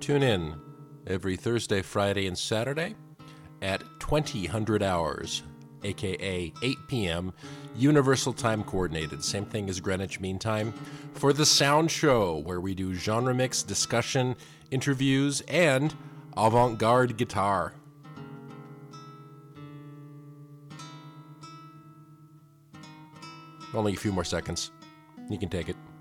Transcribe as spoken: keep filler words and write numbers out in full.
Tune in every Thursday, Friday, and Saturday at twenty hundred hours, aka eight p.m. Universal Time Coordinated, same thing as Greenwich Mean Time, for The Sound Show, where we do genre mix, discussion, interviews, and avant-garde guitar. Only a few more seconds. You can take it.